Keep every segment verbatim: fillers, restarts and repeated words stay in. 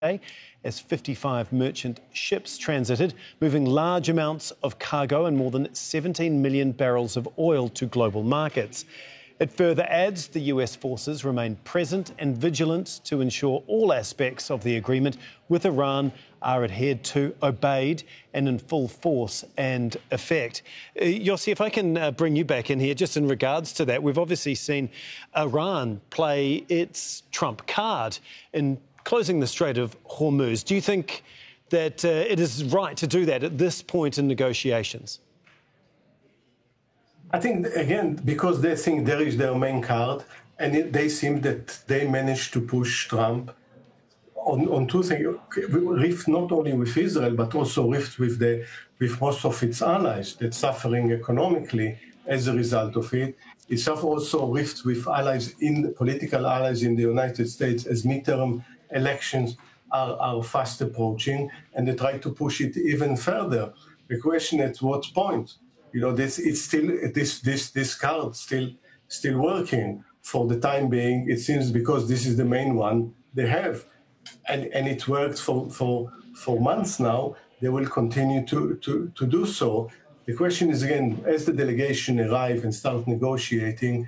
as fifty-five merchant ships transited, moving large amounts of cargo and more than seventeen million barrels of oil to global markets. It further adds the U S forces remain present and vigilant to ensure all aspects of the agreement with Iran are adhered to, obeyed and in full force and effect. Uh, Yossi, if I can uh, bring you back in here just in regards to that, we've obviously seen Iran play its trump card in closing the Strait of Hormuz. Do you think that uh, it is right to do that at this point in negotiations? I think, again, because they think there is their main card, and it, they seem that they managed to push Trump on, on two things, rift not only with Israel, but also rift with, the, with most of its allies that's suffering economically as a result of it. It's also rift with allies, in political allies in the United States, as midterm elections are, are fast approaching, and they try to push it even further. The question at what point? You know, this it's still this this this card still still working for the time being. It seems because this is the main one they have, and and it worked for for for months now. They will continue to to to do so. The question is again, as the delegation arrive and start negotiating,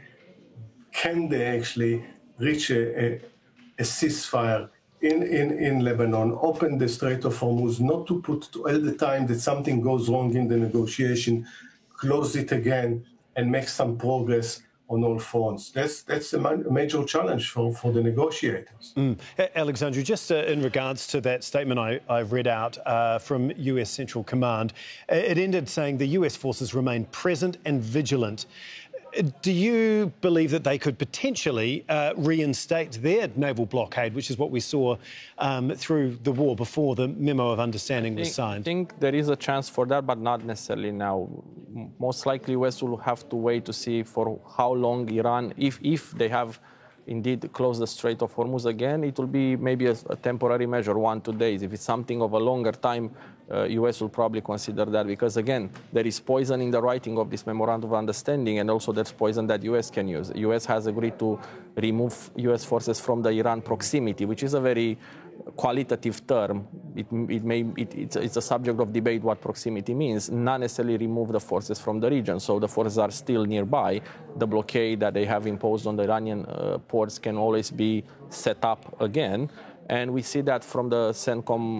can they actually reach a, a, a ceasefire in, in, in Lebanon, open the Strait of Hormuz, not to put to all the time that something goes wrong in the negotiation, close it again and make some progress on all fronts. That's that's a major challenge for, for the negotiators. Mm. Alexandru, just uh, in regards to that statement I, I read out uh, from U S Central Command, it ended saying the U S forces remain present and vigilant. Do you believe that they could potentially uh, reinstate their naval blockade, which is what we saw um, through the war before the memo of understanding was signed? I think there is a chance for that, but not necessarily now. Most likely, U S will have to wait to see for how long Iran, if if they have indeed closed the Strait of Hormuz again, it will be maybe a, a temporary measure, one, two days. If it's something of a longer time, uh, U S will probably consider that because, again, there is poison in the writing of this memorandum of understanding, and also there's poison that U S can use. U S has agreed to remove U S forces from the Iran proximity, which is a very qualitative term. It, it may, it, it's, it's a subject of debate what proximity means, not necessarily remove the forces from the region. So the forces are still nearby. The blockade that they have imposed on the Iranian uh, ports can always be set up again. And we see that from the CENTCOM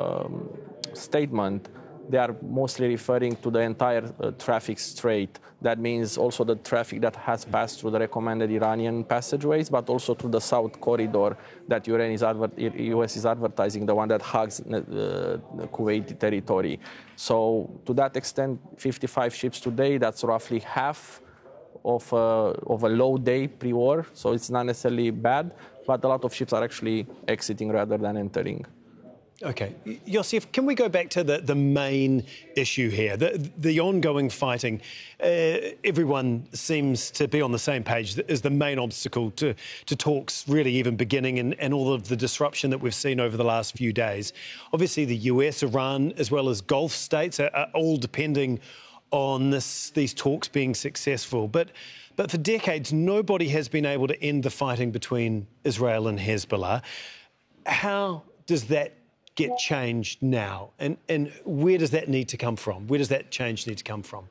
uh, statement, they are mostly referring to the entire uh, traffic strait. That means also the traffic that has passed through the recommended Iranian passageways, but also through the south corridor that U S is advertising, the one that hugs uh, Kuwaiti territory. So to that extent, fifty-five ships today, that's roughly half of a, of a low day pre-war. So it's not necessarily bad, but a lot of ships are actually exiting rather than entering. OK. Yossi, can we go back to the, the main issue here, the, the ongoing fighting? Uh, everyone seems to be on the same page. Is the main obstacle to, to talks really even beginning, and, and all of the disruption that we've seen over the last few days. Obviously, the U S, Iran, as well as Gulf states are, are all depending on this, these talks being successful. But, but for decades, nobody has been able to end the fighting between Israel and Hezbollah. How does that get changed now? And, and where does that need to come from? Where does that change need to come from?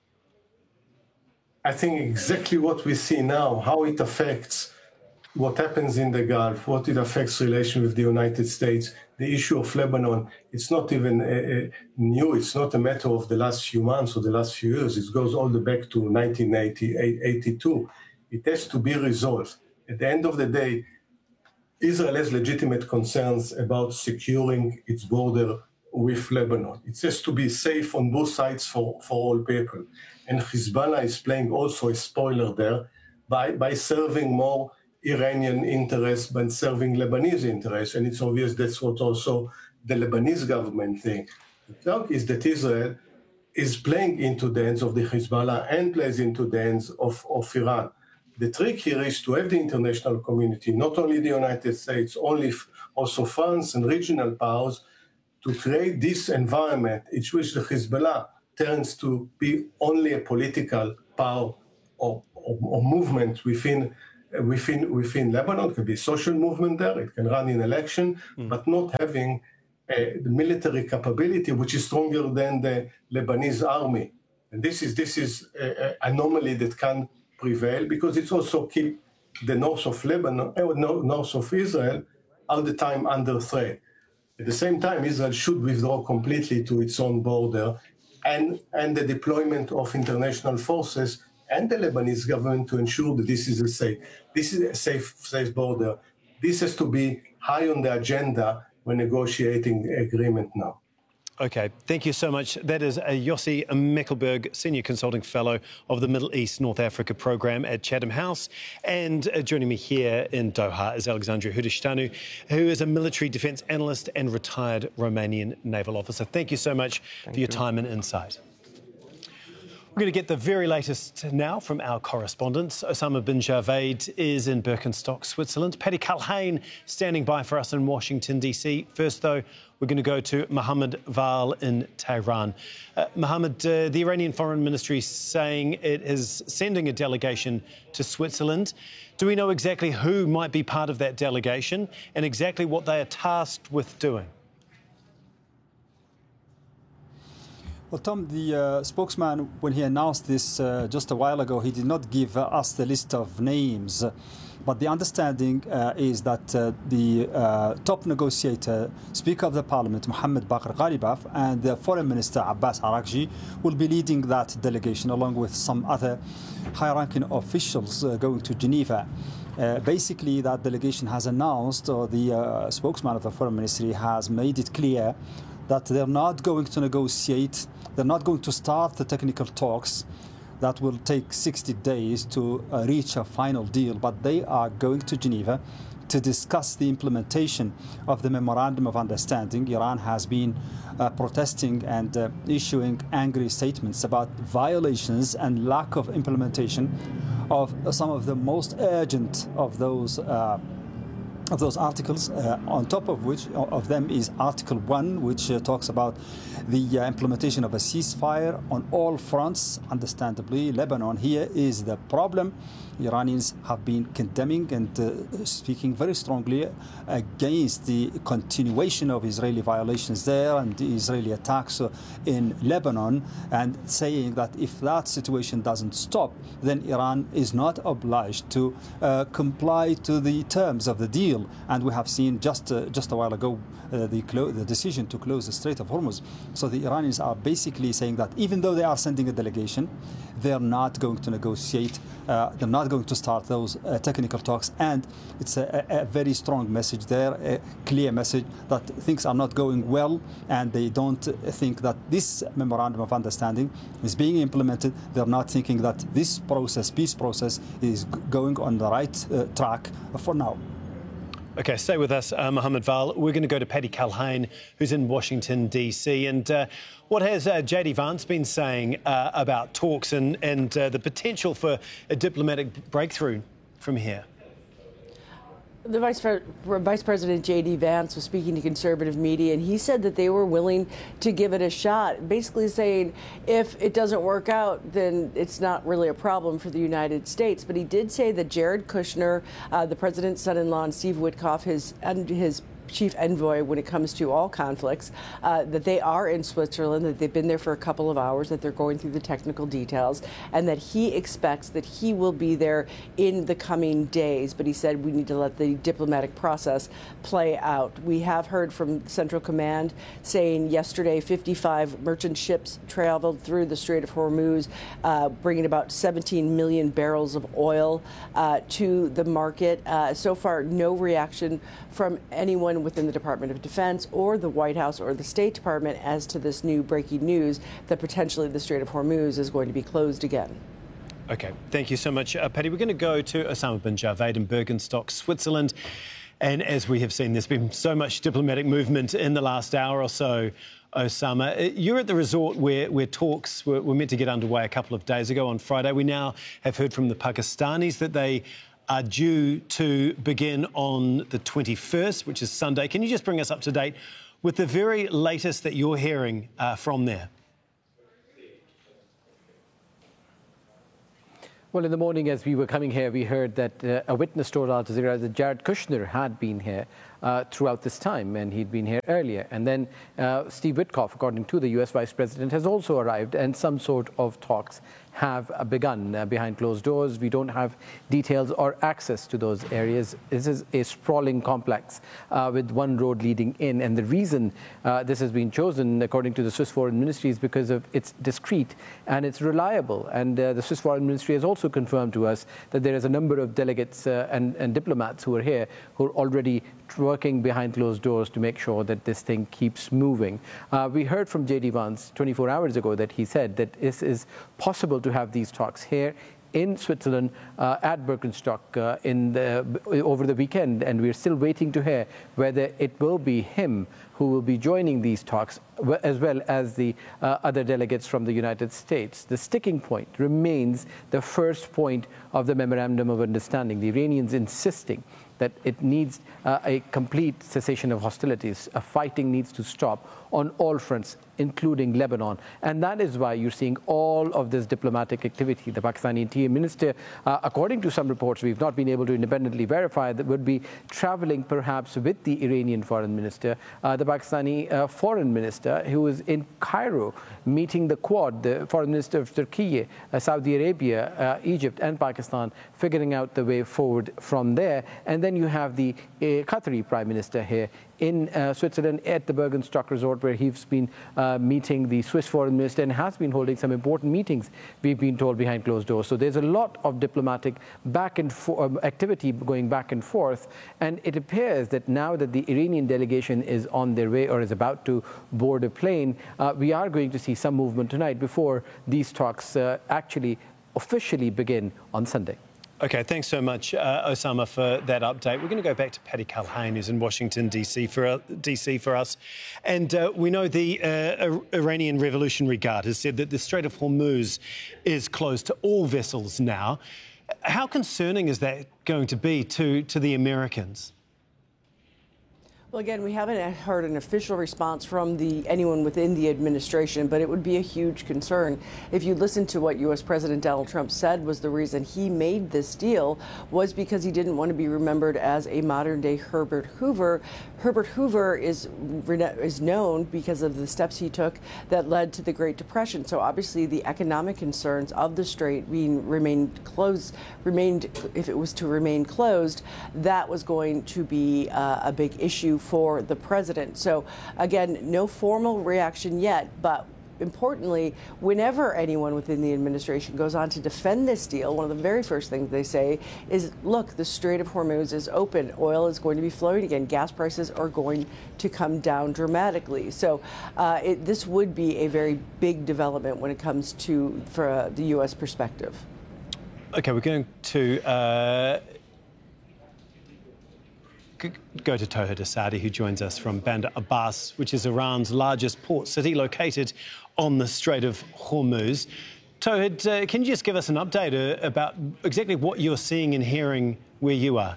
I think exactly what we see now, how it affects what happens in the Gulf, what it affects relations with the United States, the issue of Lebanon, it's not even a, a new, it's not a matter of the last few months or the last few years. It goes all the way back to nineteen eighty-two. It has to be resolved. At the end of the day, Israel has legitimate concerns about securing its border with Lebanon. It has to be safe on both sides for, for all people. And Hezbollah is playing also a spoiler there by, by serving more Iranian interests than serving Lebanese interests. And it's obvious that's what also the Lebanese government thinks. The fact is that Israel is playing into the hands of the Hezbollah and plays into the hands of, of Iran. The trick here is to have the international community, not only the United States, only also France and regional powers, to create this environment in which the Hezbollah turns to be only a political power or, or, or movement within within within Lebanon. It can be a social movement there. It can run in election, mm. but not having uh, the military capability, which is stronger than the Lebanese army. And this is this is an anomaly that can prevail because it's also keep the north of Lebanon, uh, north of Israel, all the time under threat. At the same time, Israel should withdraw completely to its own border, and and the deployment of international forces and the Lebanese government to ensure that this is a safe, this is a safe, safe border. This has to be high on the agenda when negotiating agreement now. Okay, thank you so much. That is uh, Yossi Mekelberg, Senior Consulting Fellow of the Middle East North Africa Programme at Chatham House. And uh, joining me here in Doha is Alexandru Hudishtanu, who is a military defence analyst and retired Romanian naval officer. Thank you so much thank for your you. time and insight. We're going to get the very latest now from our correspondents. Osama bin Javed is in Birkenstock, Switzerland. Paddy Culhane standing by for us in Washington, D C. First, though, we're going to go to Mohammed Val in Tehran. Uh, Mohammed, uh, the Iranian Foreign Ministry is saying it is sending a delegation to Switzerland. Do we know exactly who might be part of that delegation and exactly what they are tasked with doing? Well, Tom, the uh, spokesman, when he announced this uh, just a while ago, he did not give uh, us the list of names. But the understanding uh, is that uh, the uh, top negotiator, Speaker of the Parliament, Mohammed Bakr Ghalibaf, and the Foreign Minister, Abbas Araghchi, will be leading that delegation along with some other high-ranking officials uh, going to Geneva. Uh, basically, that delegation has announced, or the uh, spokesman of the Foreign Ministry has made it clear that they're not going to negotiate, they're not going to start the technical talks that will take sixty days to uh, reach a final deal, but they are going to Geneva to discuss the implementation of the Memorandum of Understanding. Iran has been uh, protesting and uh, issuing angry statements about violations and lack of implementation of some of the most urgent of those uh, of those articles, uh, on top of which of them is Article one, which uh, talks about the uh, implementation of a ceasefire on all fronts. Understandably, Lebanon here is the problem. Iranians have been condemning and uh, speaking very strongly against the continuation of Israeli violations there and the Israeli attacks in Lebanon, and saying that if that situation doesn't stop, then Iran is not obliged to uh, comply to the terms of the deal. And we have seen just uh, just a while ago uh, the, the decision to close the Strait of Hormuz. So the Iranians are basically saying that even though they are sending a delegation, they're not going to negotiate, uh, they're not going to start those uh, technical talks. And it's a, a very strong message there, a clear message that things are not going well, and they don't think that this Memorandum of Understanding is being implemented. They're not thinking that this process, peace process, is going on the right uh, track for now. OK, stay with us, uh, Mohammed Val. We're going to go to Paddy Culhane, who's in Washington, D C. And uh, what has uh, J D Vance been saying uh, about talks and, and uh, the potential for a diplomatic breakthrough from here? The Vice, Vice President J D Vance was speaking to conservative media, and he said that they were willing to give it a shot, basically saying if it doesn't work out, then it's not really a problem for the United States. But he did say that Jared Kushner, uh, the president's son-in-law, and Steve Witkoff, his, and his chief envoy when it comes to all conflicts, uh, that they are in Switzerland, that they've been there for a couple of hours, that they're going through the technical details, and that he expects that he will be there in the coming days. But he said we need to let the diplomatic process play out. We have heard from Central Command saying yesterday fifty-five merchant ships traveled through the Strait of Hormuz, uh, bringing about seventeen million barrels of oil uh, to the market. Uh, so far, no reaction from anyone within the Department of Defense or the White House or the State Department as to this new breaking news that potentially the Strait of Hormuz is going to be closed again. OK, thank you so much, uh, Paddy. We're going to go to Osama bin Javed in Birkenstock, Switzerland. And as we have seen, there's been so much diplomatic movement in the last hour or so, Osama. You're at the resort where, where talks were, were meant to get underway a couple of days ago on Friday. We now have heard from the Pakistanis that they are due to begin on the twenty-first, which is Sunday. Can you just bring us up to date with the very latest that you're hearing uh, from there? Well, in the morning as we were coming here, we heard that uh, a witness told Al Jazeera that Jared Kushner had been here uh, throughout this time, and he'd been here earlier. And then uh, Steve Witkoff, according to the U S Vice President, has also arrived, and some sort of talks have uh, begun uh, behind closed doors. We don't have details or access to those areas. This is a sprawling complex uh, with one road leading in, and the reason uh, this has been chosen, according to the Swiss Foreign Ministry, is because of it's discreet and it's reliable. And uh, the Swiss Foreign Ministry has also confirmed to us that there is a number of delegates uh, and, and diplomats who are here who are already working behind closed doors to make sure that this thing keeps moving. Uh, we heard from J D Vance twenty-four hours ago that he said that this is possible to have these talks here in Switzerland uh, at Birkenstock uh, in the, over the weekend, and we're still waiting to hear whether it will be him who will be joining these talks, as well as the uh, other delegates from the United States. The sticking point remains the first point of the Memorandum of Understanding, the Iranians insisting that it needs uh, a complete cessation of hostilities. A fighting needs to stop on all fronts, including Lebanon. And that is why you're seeing all of this diplomatic activity. The Pakistani interior minister, uh, according to some reports we've not been able to independently verify, that would be traveling perhaps with the Iranian foreign minister, uh, the Pakistani uh, foreign minister, who is in Cairo meeting the Quad, the foreign minister of Turkey, uh, Saudi Arabia, uh, Egypt and Pakistan, figuring out the way forward from there. And then you have the uh, Qatari prime minister here in uh, Switzerland at the Birkenstock Resort, where he's been uh, meeting the Swiss foreign minister and has been holding some important meetings, we've been told, behind closed doors. So there's a lot of diplomatic back and forth um, activity going back and forth. And it appears that now that the Iranian delegation is on their way or is about to board a plane, uh, we are going to see some movement tonight before these talks uh, actually officially begin on Sunday. OK, thanks so much, uh, Osama, for that update. We're going to go back to Paddy Culhane, who's in Washington, D C for, uh, D C for us. And uh, we know the uh, Iranian Revolutionary Guard has said that the Strait of Hormuz is closed to all vessels now. How concerning is that going to be to, to the Americans? Well, again, we haven't heard an official response from the anyone within the administration, but it would be a huge concern. If you listen to what U S President Donald Trump said was the reason he made this deal was because he didn't want to be remembered as a modern-day Herbert Hoover. Herbert Hoover is is known because of the steps he took that led to the Great Depression. So obviously, the economic concerns of the strait being remained closed, remained if it was to remain closed, that was going to be uh, a big issue for the president. So again, no formal reaction yet, but importantly, whenever anyone within the administration goes on to defend this deal, one of the very first things they say is, look, the Strait of Hormuz is open. Oil is going to be flowing again. Gas prices are going to come down dramatically. So uh, it, this would be a very big development when it comes to for uh, the U S perspective. OK, we're going to uh go to Tawhid Asadi, who joins us from Bandar Abbas, which is Iran's largest port city, located on the Strait of Hormuz. Tawhid, uh, can you just give us an update uh, about exactly what you're seeing and hearing where you are?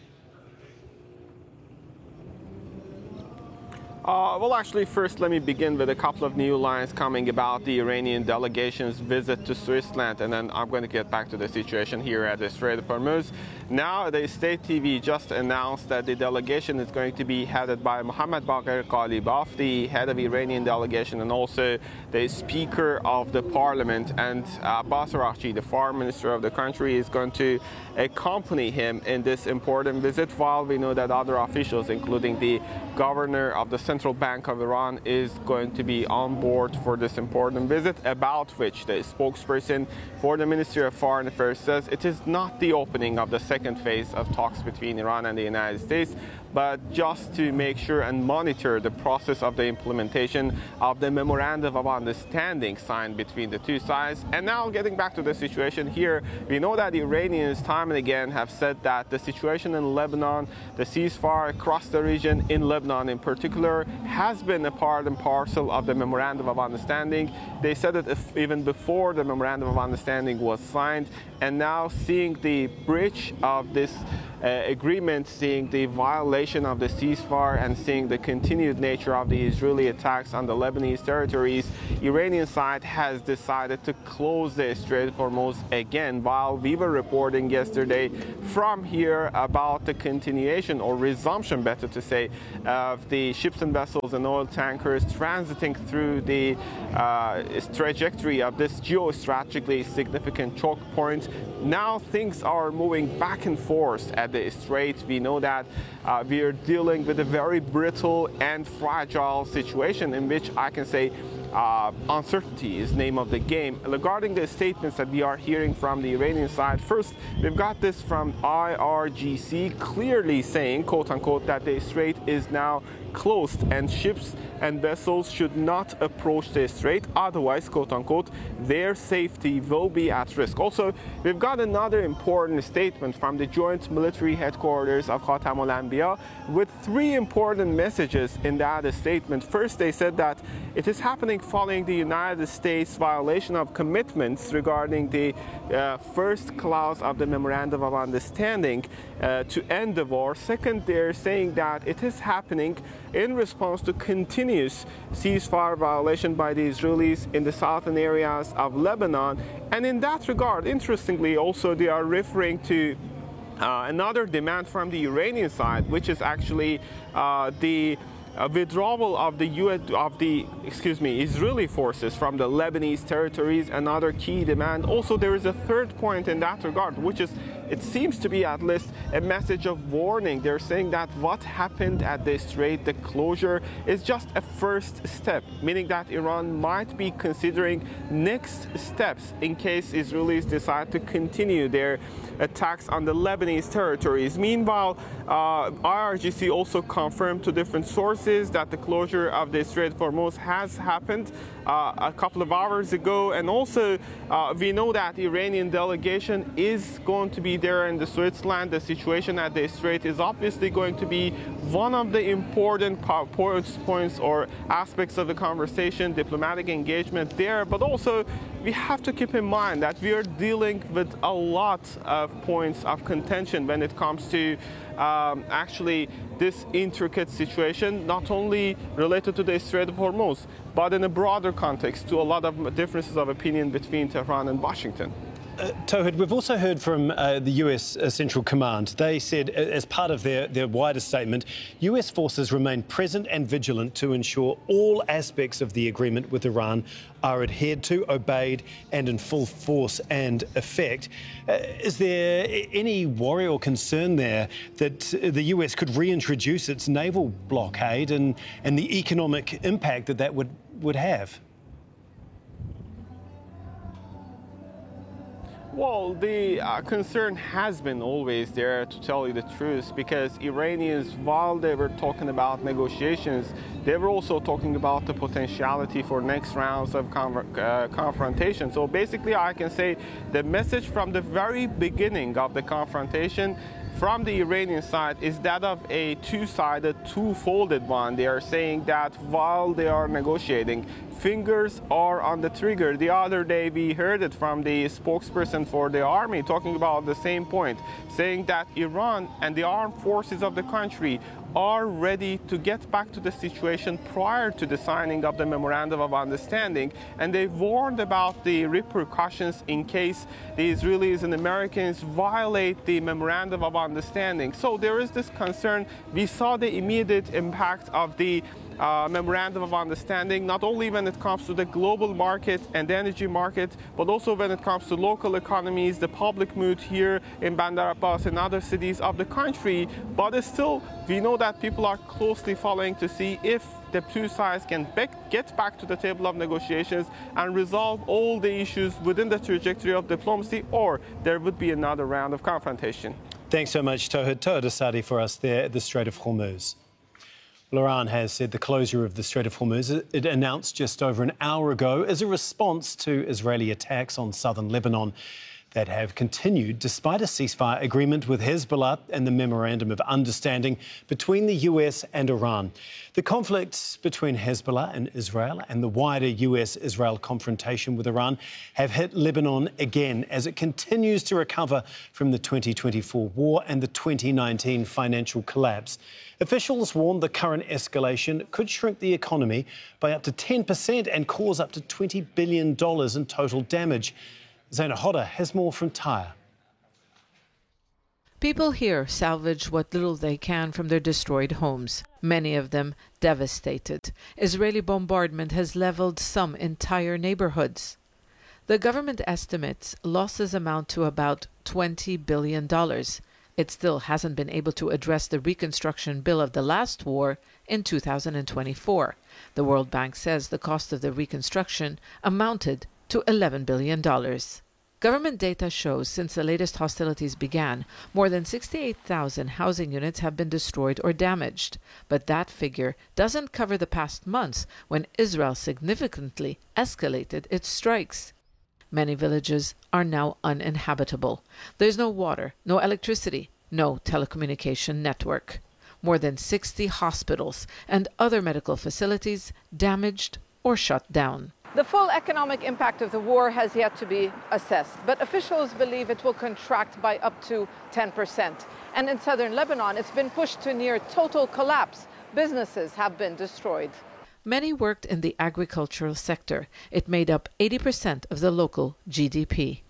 Uh, well, actually, first let me begin with a couple of new lines coming about the Iranian delegation's visit to Switzerland, and then I'm going to get back to the situation here at the Strait of Hormuz. Now, the state T V just announced that the delegation is going to be headed by Mohammad Baqir Ghalibaf, the head of the Iranian delegation, and also the Speaker of the Parliament. And Abbas Araghchi, the Foreign Minister of the country, is going to accompany him in this important visit, while we know that other officials, including the governor of the Central Bank of Iran, is going to be on board for this important visit, about which the spokesperson for the Ministry of Foreign Affairs says it is not the opening of the second phase of talks between Iran and the United States, but just to make sure and monitor the process of the implementation of the Memorandum of Understanding signed between the two sides. And now, getting back to the situation here, we know that the Iranians time and again have said that the situation in Lebanon, the ceasefire across the region, in Lebanon in particular, has been a part and parcel of the Memorandum of Understanding. They said it if even before the Memorandum of Understanding was signed, and now seeing the breach of this uh, agreement, seeing the violation of the ceasefire and seeing the continued nature of the Israeli attacks on the Lebanese territories, Iranian side has decided to close the Strait of Hormuz again, while we were reporting yesterday from here about the continuation or resumption, better to say, of the ships and vessels and oil tankers transiting through the uh, trajectory of this geostrategically significant choke point. Now things are moving back and forth at the Strait. We know that uh, we are dealing with a very brittle and fragile situation in which I can say Uh, uncertainty is name of the game. Regarding the statements that we are hearing from the Iranian side, first, we've got this from I R G C clearly saying, quote unquote, that the strait is now closed and ships and vessels should not approach the strait, otherwise, quote unquote, their safety will be at risk. Also, we've got another important statement from the joint military headquarters of Khatam al-Anbiya with three important messages in that statement. First, they said that it is happening following the United States violation of commitments regarding the uh, first clause of the Memorandum of Understanding uh, to end the war. Second, they're saying that it is happening in response to continuous ceasefire violation by the Israelis in the southern areas of Lebanon. And in that regard, interestingly, also they are referring to uh, another demand from the Iranian side, which is actually uh, the A withdrawal of the U S of the excuse me Israeli forces from the Lebanese territories, another key demand. Also, there is a third point in that regard, which is it seems to be at least a message of warning. They're saying that what happened at the strait, the closure, is just a first step, meaning that Iran might be considering next steps in case Israelis decide to continue their attacks on the Lebanese territories. Meanwhile, uh, I R G C also confirmed to different sources that the closure of the Strait of Hormuz has happened uh, a couple of hours ago, and also uh, we know that the Iranian delegation is going to be there in the Switzerland. The situation at the Strait is obviously going to be one of the important points, points or aspects of the conversation, diplomatic engagement there, but also we have to keep in mind that we are dealing with a lot of points of contention when it comes to um, actually this intricate situation, not only related to the Strait of Hormuz, but in a broader context to a lot of differences of opinion between Tehran and Washington. Uh, Tawhid, we've also heard from uh, the U S uh, Central Command. They said, as part of their, their wider statement, U S forces remain present and vigilant to ensure all aspects of the agreement with Iran are adhered to, obeyed, and in full force and effect. Uh, is there any worry or concern there that the U S could reintroduce its naval blockade and, and the economic impact that that would, would have? Well, the uh, concern has been always there, to tell you the truth, because Iranians, while they were talking about negotiations, they were also talking about the potentiality for next rounds of con- uh, confrontation. So basically, I can say the message from the very beginning of the confrontation from the Iranian side is that of a two-sided, two-folded one. They are saying that while they are negotiating, fingers are on the trigger. The other day we heard it from the spokesperson for the army talking about the same point, saying that Iran and the armed forces of the country are ready to get back to the situation prior to the signing of the Memorandum of Understanding, and they warned about the repercussions in case the Israelis and Americans violate the Memorandum of Understanding. So there is this concern. We saw the immediate impact of the Uh, memorandum of understanding, not only when it comes to the global market and the energy market, but also when it comes to local economies, the public mood here in Bandar Abbas and other cities of the country. But still, we know that people are closely following to see if the two sides can be- get back to the table of negotiations and resolve all the issues within the trajectory of diplomacy, or there would be another round of confrontation. Thanks so much, Tawhid. Tawhid Asadi for us there at the Strait of Hormuz. Iran has said the closure of the Strait of Hormuz, it announced just over an hour ago, as a response to Israeli attacks on southern Lebanon. that have continued despite a ceasefire agreement with Hezbollah and the Memorandum of Understanding between the U S and Iran. The conflicts between Hezbollah and Israel and the wider U S-Israel confrontation with Iran have hit Lebanon again as it continues to recover from the twenty twenty-four war and the twenty nineteen financial collapse. Officials warn the current escalation could shrink the economy by up to ten percent and cause up to twenty billion dollars in total damage. Zaina Hodder has more from Tyre. People here salvage what little they can from their destroyed homes, many of them devastated. Israeli bombardment has leveled some entire neighborhoods. The government estimates losses amount to about twenty billion dollars. It still hasn't been able to address the reconstruction bill of the last war in two thousand twenty-four. The World Bank says the cost of the reconstruction amounted to eleven billion dollars. Government data shows since the latest hostilities began, more than sixty-eight thousand housing units have been destroyed or damaged. But that figure doesn't cover the past months when Israel significantly escalated its strikes. Many villages are now uninhabitable. There's no water, no electricity, no telecommunication network. More than sixty hospitals and other medical facilities damaged or shut down. The full economic impact of the war has yet to be assessed, but officials believe it will contract by up to ten percent. And in southern Lebanon, it's been pushed to near total collapse. Businesses have been destroyed. Many worked in the agricultural sector. It made up eighty percent of the local G D P.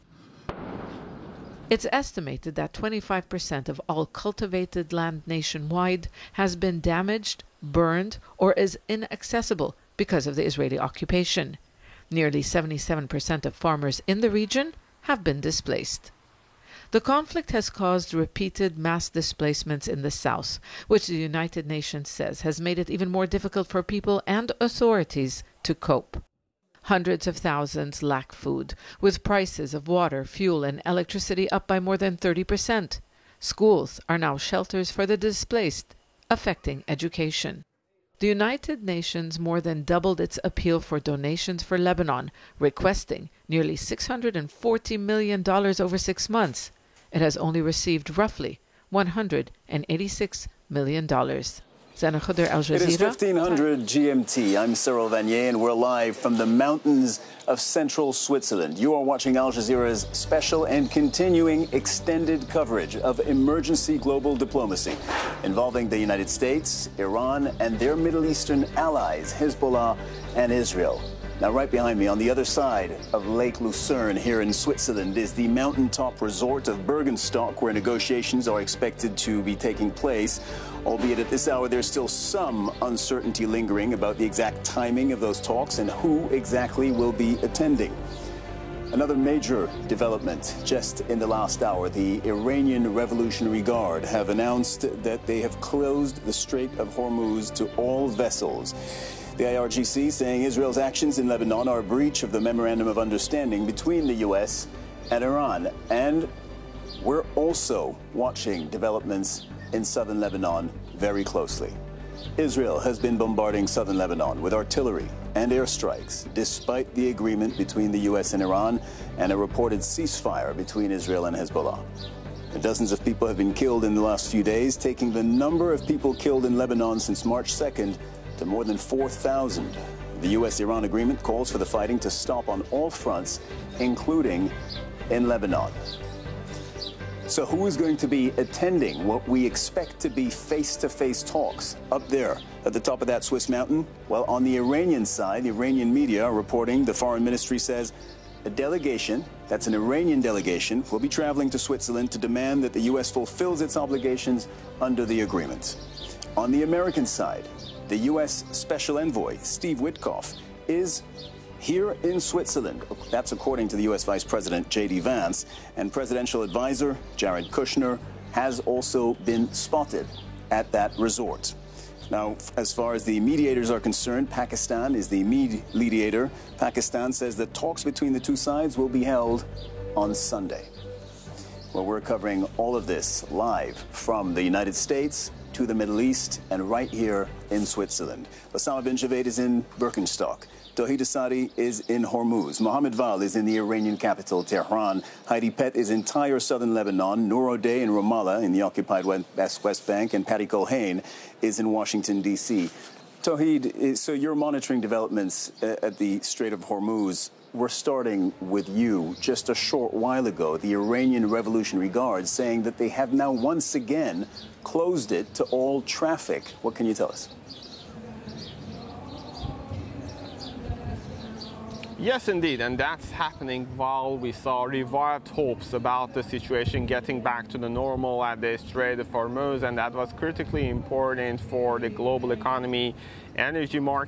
It's estimated that twenty-five percent of all cultivated land nationwide has been damaged, burned, or is inaccessible because of the Israeli occupation. Nearly seventy-seven percent of farmers in the region have been displaced. The conflict has caused repeated mass displacements in the south, which the United Nations says has made it even more difficult for people and authorities to cope. Hundreds of thousands lack food, with prices of water, fuel, and electricity up by more than thirty percent. Schools are now shelters for the displaced, affecting education. The United Nations more than doubled its appeal for donations for Lebanon, requesting nearly six hundred forty million dollars over six months. It has only received roughly one hundred eighty-six million dollars. Al Jazeera. It is fifteen hundred G M T. I'm Cyril Vanier, and we're live from the mountains of central Switzerland. You are watching Al Jazeera's special and continuing extended coverage of emergency global diplomacy involving the United States, Iran, and their Middle Eastern allies, Hezbollah and Israel. Now, right behind me, on the other side of Lake Lucerne here in Switzerland, is the mountaintop resort of Bergenstock, where negotiations are expected to be taking place. Albeit at this hour, there's still some uncertainty lingering about the exact timing of those talks and who exactly will be attending. Another major development just in the last hour, the Iranian Revolutionary Guard have announced that they have closed the Strait of Hormuz to all vessels. The I R G C saying Israel's actions in Lebanon are a breach of the Memorandum of Understanding between the U S and Iran. And we're also watching developments in southern Lebanon very closely. Israel has been bombarding southern Lebanon with artillery and airstrikes, despite the agreement between the U S and Iran and a reported ceasefire between Israel and Hezbollah. And dozens of people have been killed in the last few days, taking the number of people killed in Lebanon since March second to more than four thousand. The U S-Iran agreement calls for the fighting to stop on all fronts, including in Lebanon. So who is going to be attending what we expect to be face-to-face talks up there at the top of that Swiss mountain? Well, on the Iranian side, the Iranian media are reporting, the foreign ministry says, a delegation, that's an Iranian delegation, will be traveling to Switzerland to demand that the U S fulfills its obligations under the agreement. On the American side, the U S Special Envoy, Steve Witkoff, is here in Switzerland. That's according to the U S Vice President J D Vance. And presidential advisor Jared Kushner has also been spotted at that resort. Now, as far as the mediators are concerned, Pakistan is the mediator. Pakistan says that talks between the two sides will be held on Sunday. Well, we're covering all of this live from the United States to the Middle East and right here in Switzerland. Osama bin Javed is in Birkenstock. Tawhid Asadi is in Hormuz. Mohammed Val is in the Iranian capital, Tehran. Heidi Pett is entire southern Lebanon. Noor O'Day in Ramallah in the occupied West Bank. And Patty Culhane is in Washington, D C Tawhid, so you're monitoring developments at the Strait of Hormuz. We're starting with you. Just a short while ago, the Iranian Revolutionary Guard saying that they have now once again closed it to all traffic. What can you tell us? Yes, indeed, and that's happening while we saw revived hopes about the situation getting back to the normal at the Strait of Hormuz, and that was critically important for the global economy, energy market.